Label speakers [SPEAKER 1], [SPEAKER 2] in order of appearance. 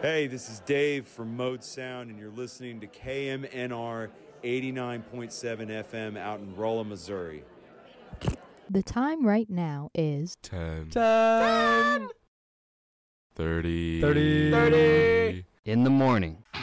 [SPEAKER 1] Hey, this is Dave from Mode Sound, and you're listening to KMNR 89.7 FM out in Rolla, Missouri.
[SPEAKER 2] The time right now is
[SPEAKER 3] 10.
[SPEAKER 4] 10.
[SPEAKER 3] 30.
[SPEAKER 4] 30.
[SPEAKER 5] In the morning.